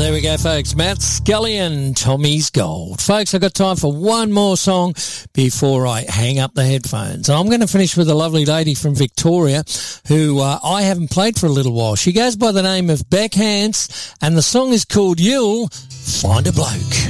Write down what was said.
There we go, folks. Matt Scully and Tommy's Gold. Folks, I've got time for one more song before I hang up the headphones. I'm going to finish with a lovely lady from Victoria who I haven't played for a little while. She goes by the name of Beck Hans, and the song is called You'll Find a Bloke.